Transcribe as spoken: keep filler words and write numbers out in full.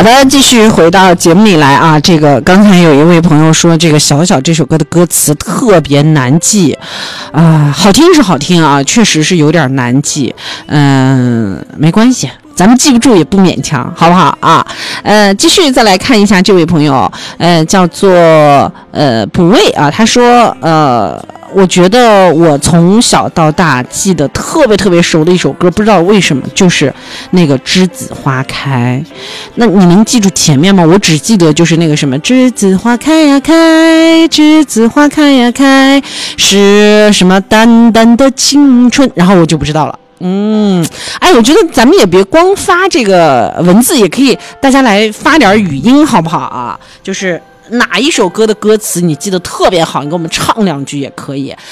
的，继续回到节目里来啊。这个刚才有一位朋友说，这个小小这首歌的歌词特别难记啊、呃，好听是好听啊，确实是有点难记。嗯、呃，没关系。咱们记不住也不勉强，好不好啊？呃，继续再来看一下这位朋友，呃，叫做呃补位啊，他说呃。我觉得我从小到大记得特别特别熟的一首歌，不知道为什么就是那个栀子花开。那你能记住前面吗？我只记得就是那个什么栀子花开呀开，栀子花开呀开，是什么淡淡的青春，然后我就不知道了。嗯，哎，我觉得咱们也别光发这个文字，也可以大家来发点语音，好不好啊？就是哪一首歌的歌词你记得特别好，你给我们唱两句也可以。